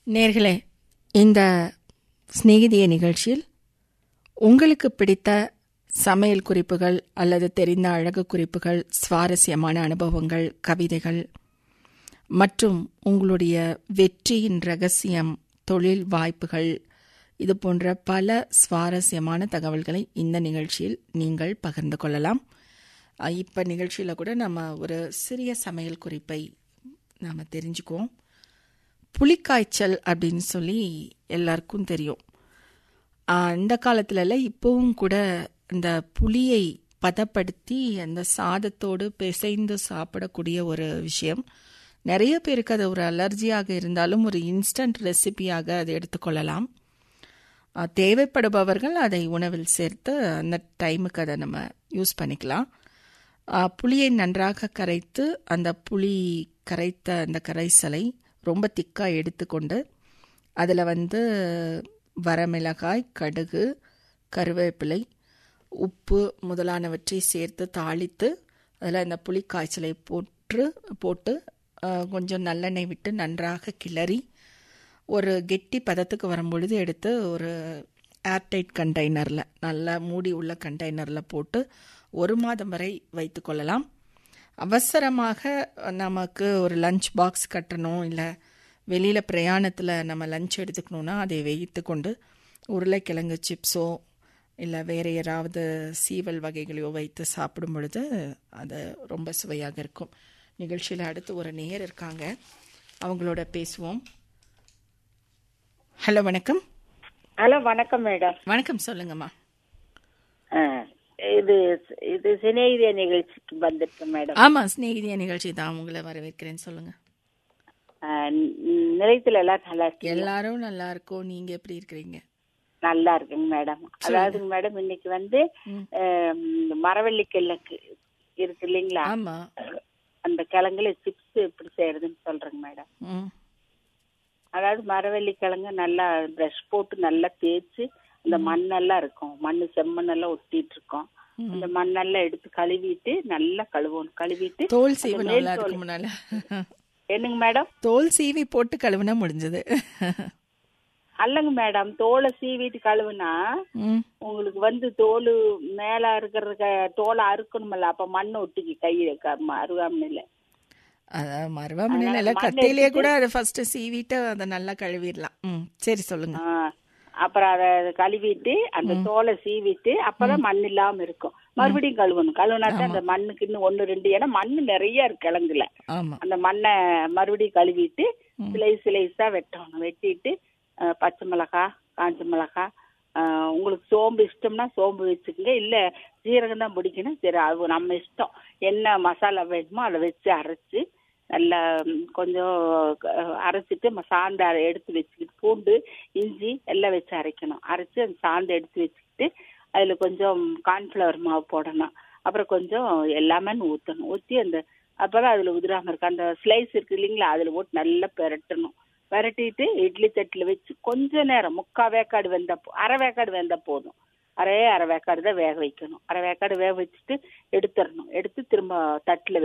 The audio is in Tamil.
நேர்களே, இந்த சிநேகிதிய நிகழ்ச்சியில் உங்களுக்கு பிடித்த சமையல் குறிப்புகள் அல்லது தெரிந்த அழகு குறிப்புகள், சுவாரஸ்யமான அனுபவங்கள், கவிதைகள் மற்றும் உங்களுடைய வெற்றியின் ரகசியம், தொழில் வாய்ப்புகள், இது போன்ற பல சுவாரஸ்யமான தகவல்களை இந்த நிகழ்ச்சியில் நீங்கள் பகிர்ந்து கொள்ளலாம். இப்போ நிகழ்ச்சியில் கூட நம்ம ஒரு சிறிய சமையல் குறிப்பை நாம் தெரிஞ்சுக்குவோம். புளிக்காய்ச்சல் அப்படின்னு சொல்லி எல்லாருக்கும் தெரியும். இந்த காலத்துல இப்போவும் கூட இந்த புளியை பதப்படுத்தி அந்த சாதத்தோடு பிசைந்து சாப்பிடக்கூடிய ஒரு விஷயம். நிறைய பேருக்கு அது ஒரு அலர்ஜியாக இருந்தாலும் ஒரு இன்ஸ்டன்ட் ரெசிபியாக அதை எடுத்துக்கொள்ளலாம். தேவைப்படுபவர்கள் அதை உணவில் சேர்த்து அந்த டைமுக்கு அதை நம்ம யூஸ் பண்ணிக்கலாம். புளியை நன்றாக கரைத்து அந்த புளி கரைத்த அந்த கரைசலை ரொம்ப திக்காக எடுத்துக்கொண்டு அதில் வரமிளகாய், கடுகு, கருவேப்பிலை, உப்பு முதலானவற்றை சேர்த்து தாளித்து அதில் அந்த புளி காய்ச்சலை போட்டு கொஞ்சம் நல்லெண்ணெய் விட்டு நன்றாக கிளறி ஒரு கெட்டி பதத்துக்கு வரும்பொழுது எடுத்து ஒரு ஏர்டைட் கண்டெய்னரில், நல்லா மூடி உள்ள கண்டெய்னரில் போட்டு 1 மாதம் வரை வைத்து கொள்ளலாம். அவசரமாக நமக்கு ஒரு லஞ்ச் பாக்ஸ் கட்டணும், இல்லை வெளியில் பிரயாணத்தில் நம்ம லஞ்ச் எடுத்துக்கணுன்னா அதை வைத்து கொண்டு உருளைக்கிழங்கு சிப்ஸோ இல்லை வேறு யாராவது சீவல் வகைகளையோ வைத்து சாப்பிடும் பொழுது அது ரொம்ப சுவையாக இருக்கும். நிகழ்ச்சியில் அடுத்து ஒரு நேயர் இருக்காங்க, அவங்களோட பேசுவோம். ஹலோ, வணக்கம். ஹலோ, வணக்கம் மேடம். வணக்கம், சொல்லுங்கம்மா. இது சிநேகிதிய நிகழ்ச்சிக்கு வந்திருக்கேன் மேடம். ஆமாம், சிநேகிதிய நிகழ்ச்சி தான், உங்களை வரவேற்கிறேன். சொல்லுங்க. நிலையத்துல எல்லாரும் நல்லா இருக்கு? எல்லாரும் நல்லா இருக்கோம். நீங்க எப்படி இருக்கிறீங்க? நல்லா இருக்குங்க மேடம். அதாவது மேடம், இன்னைக்கு மரவள்ளி கிழங்கு இருக்கு இல்லைங்களா? ஆமா. அந்த கிழங்குல சிப்ஸ் எப்படி செய்யறதுன்னு சொல்றேங்க மேடம். அதாவது மரவள்ளி கிழங்கு நல்லா பிரஷ் போட்டு நல்லா தேய்ச்சி, அந்த மண்ணெல்லாம் இருக்கும், மண்ணு செம்மண்ணெல்லாம் ஒட்டிட்டு இருக்கோம், அந்த மண்ணெல்லாம் எடுத்து கழுவிட்டு நல்லா கழுவணும். கழுவிட்டு தோல் சீவணும். என்னங்க மேடம்? தோல் சீவி போட்டு கழுவுனா முடிஞ்சது. அல்லங்க மேடம், தோலை சீவிட்டு கழுவுனா உங்களுக்கு தோல் மேல இருக்கிற தோலை அறுக்கணும்ல, அப்ப மண்ணு ஒட்டிக்கு கையில அருகாமனையில. அதான் மருவாமனையில கட்டையிலேயே கூட அதை ஃபர்ஸ்ட் சீவிட்டு அதை நல்லா கழுவிடலாம். சரி, சொல்லுங்க. அப்புறம் அதை கழுவிட்டு அந்த தோலை சீவிட்டு அப்பதான் மண் இல்லாம இருக்கும். மறுபடியும் கழுவணும். கழுவுனாத்தான் அந்த மண்ணுக்கு இன்னும் 1-2, ஏன்னா மண்ணு நிறைய இருக்கு கிழங்குல. அந்த மண்ணை மறுபடியும் கழுவிட்டு சிலைஸா வெட்டணும். வெட்டிட்டு பச்சை மிளகாய், காஞ்ச மிளகாய், உங்களுக்கு சோம்பு இஷ்டம்னா சோம்பு வச்சுக்கோங்க, இல்ல ஜீரகம் தான் பிடிக்கணும், சரி அது நம்ம இஷ்டம். என்ன மசாலா வேணுமோ அதை வச்சு அரைச்சு நல்லா கொஞ்சம் அரைச்சிட்டு சாந்தை எடுத்து வச்சுக்கிட்டு, பூண்டு, இஞ்சி எல்லாம் வச்சு அரைக்கணும். அரைச்சி அந்த சாந்தை எடுத்து வச்சுக்கிட்டு அதில் கொஞ்சம் கார்ன்ஃப்ளவர் மாவு போடணும். அப்புறம் கொஞ்சம் எல்லாமே ஊற்றணும். ஊற்றி அந்த அப்போதான் அதில் உதிராமல் இருக்கு. அந்த ஸ்லைஸ் இருக்கு இல்லைங்களா, அதில் போட்டு நல்லா பெரட்டணும். பெரட்டிட்டு இட்லி தட்டில் வச்சு கொஞ்ச நேரம், 3/4 வேக்காடு வெந்த, 1/2 வேக்காடு வெந்த போதும். அரை வேக்காடு தான் வேக வைக்கணும். 1/2 வேக்காடு வேக வச்சுட்டு எடுத்துடணும். எடுத்து திரும்ப தட்டில்